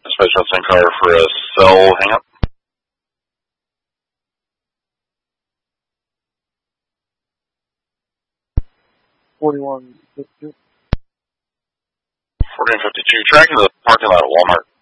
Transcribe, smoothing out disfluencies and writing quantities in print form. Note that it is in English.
Dispatch outside car for a cell hang up. 4152. 4152, tracking to the parking lot at Walmart.